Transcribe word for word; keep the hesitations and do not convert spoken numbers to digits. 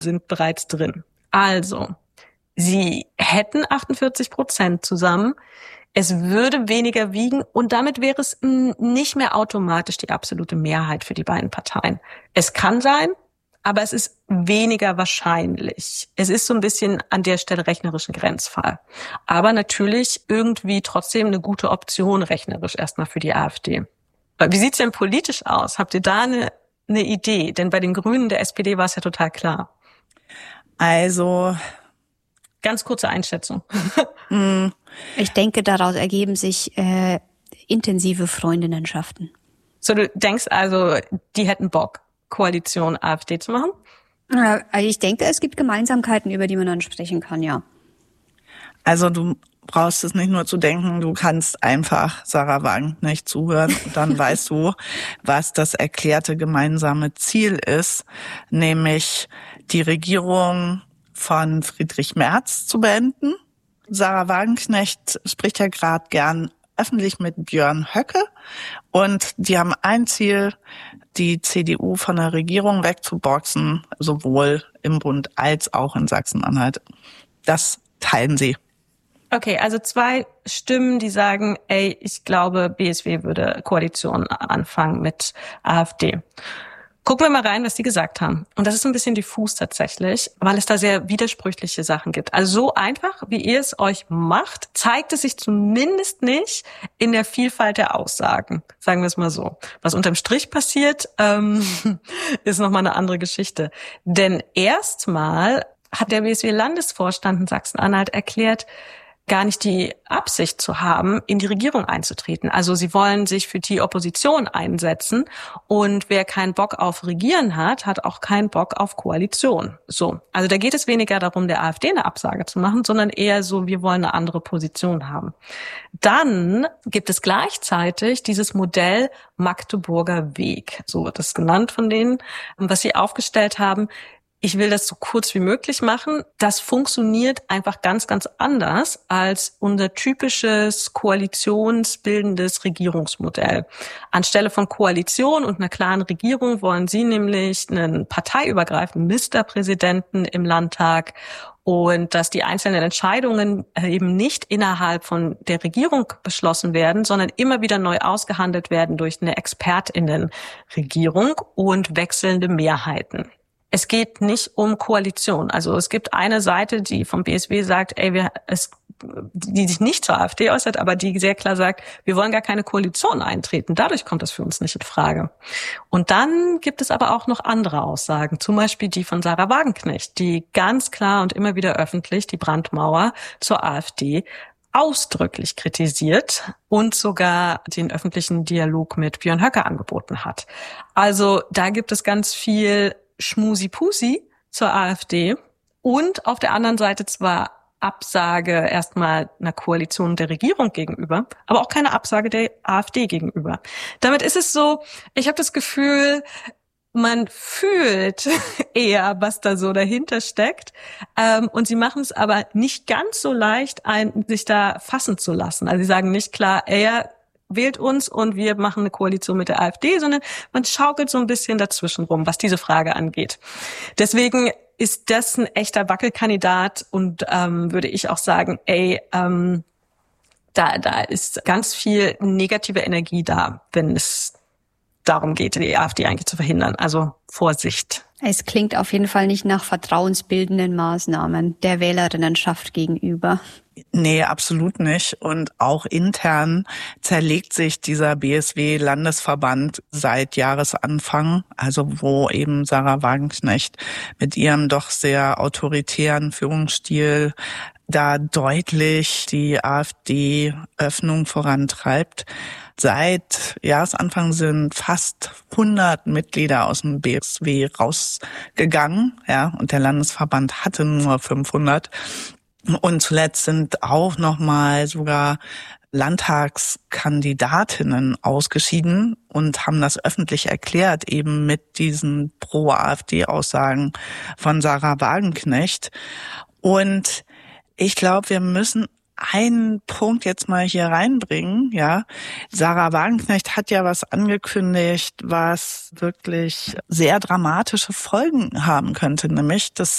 sind bereits drin. Also, sie hätten achtundvierzig Prozent zusammen. Es würde weniger wiegen und damit wäre es nicht mehr automatisch die absolute Mehrheit für die beiden Parteien. Es kann sein, aber es ist weniger wahrscheinlich. Es ist so ein bisschen an der Stelle rechnerisch ein Grenzfall. Aber natürlich irgendwie trotzdem eine gute Option rechnerisch erstmal für die AfD. Wie sieht's denn politisch aus? Habt ihr da eine, eine Idee? Denn bei den Grünen, der S P D war es ja total klar. Also... Ganz kurze Einschätzung. Ich denke, daraus ergeben sich äh, intensive Freundinnenschaften. So, du denkst also, die hätten Bock, Koalition AfD zu machen? Ja, ich denke, es gibt Gemeinsamkeiten, über die man dann sprechen kann, ja. Also du brauchst es nicht nur zu denken, du kannst einfach Sarah Wagenknecht zuhören und dann weißt du, was das erklärte gemeinsame Ziel ist, nämlich die Regierung von Friedrich Merz zu beenden. Sarah Wagenknecht spricht ja gerade gern öffentlich mit Björn Höcke und die haben ein Ziel, die C D U von der Regierung wegzuboxen, sowohl im Bund als auch in Sachsen-Anhalt. Das teilen sie. Okay, also zwei Stimmen, die sagen, ey, ich glaube, B S W würde Koalition anfangen mit AfD. Gucken wir mal rein, was die gesagt haben. Und das ist ein bisschen diffus tatsächlich, weil es da sehr widersprüchliche Sachen gibt. Also so einfach, wie ihr es euch macht, zeigt es sich zumindest nicht in der Vielfalt der Aussagen. Sagen wir es mal so. Was unterm Strich passiert, ähm, ist nochmal eine andere Geschichte. Denn erstmal hat der B S W-Landesvorstand in Sachsen-Anhalt erklärt, gar nicht die Absicht zu haben, in die Regierung einzutreten. Also sie wollen sich für die Opposition einsetzen und wer keinen Bock auf Regieren hat, hat auch keinen Bock auf Koalition. So, also da geht es weniger darum, der AfD eine Absage zu machen, sondern eher so, wir wollen eine andere Position haben. Dann gibt es gleichzeitig dieses Modell Magdeburger Weg, so wird es genannt von denen, was sie aufgestellt haben. Ich will das so kurz wie möglich machen. Das funktioniert einfach ganz, ganz anders als unser typisches koalitionsbildendes Regierungsmodell. Anstelle von Koalition und einer klaren Regierung wollen sie nämlich einen parteiübergreifenden Ministerpräsidenten im Landtag und dass die einzelnen Entscheidungen eben nicht innerhalb von der Regierung beschlossen werden, sondern immer wieder neu ausgehandelt werden durch eine ExpertInnenregierung und wechselnde Mehrheiten. Es geht nicht um Koalition. Also es gibt eine Seite, die vom B S W sagt, ey, wir, es, die sich nicht zur AfD äußert, aber die sehr klar sagt, wir wollen gar keine Koalition eintreten. Dadurch kommt das für uns nicht in Frage. Und dann gibt es aber auch noch andere Aussagen, zum Beispiel die von Sarah Wagenknecht, die ganz klar und immer wieder öffentlich die Brandmauer zur AfD ausdrücklich kritisiert und sogar den öffentlichen Dialog mit Björn Höcke angeboten hat. Also da gibt es ganz viel Schmusi-Pusi zur AfD und auf der anderen Seite zwar Absage erstmal einer Koalition der Regierung gegenüber, aber auch keine Absage der AfD gegenüber. Damit ist es so, ich habe das Gefühl, man fühlt eher, was da so dahinter steckt. Ähm, und sie machen es aber nicht ganz so leicht, ein, sich da fassen zu lassen. Also sie sagen nicht klar, eher wählt uns und wir machen eine Koalition mit der AfD, sondern man schaukelt so ein bisschen dazwischen rum, was diese Frage angeht. Deswegen ist das ein echter Wackelkandidat und ähm, würde ich auch sagen, ey, ähm, da, da ist ganz viel negative Energie da, wenn es darum geht, die AfD eigentlich zu verhindern. Also Vorsicht. Es klingt auf jeden Fall nicht nach vertrauensbildenden Maßnahmen der Wählerinnenschaft gegenüber. Nee, absolut nicht. Und auch intern zerlegt sich dieser B S W-Landesverband seit Jahresanfang, also wo eben Sarah Wagenknecht mit ihrem doch sehr autoritären Führungsstil da deutlich die AfD-Öffnung vorantreibt. Seit Jahresanfang sind fast hundert Mitglieder aus dem B S W rausgegangen, ja, und der Landesverband hatte nur fünfhundert. Und zuletzt sind auch nochmal sogar Landtagskandidatinnen ausgeschieden und haben das öffentlich erklärt, eben mit diesen Pro-AfD-Aussagen von Sarah Wagenknecht. Und ich glaube, wir müssen einen Punkt jetzt mal hier reinbringen, ja. Sarah Wagenknecht hat ja was angekündigt, was wirklich sehr dramatische Folgen haben könnte, nämlich, dass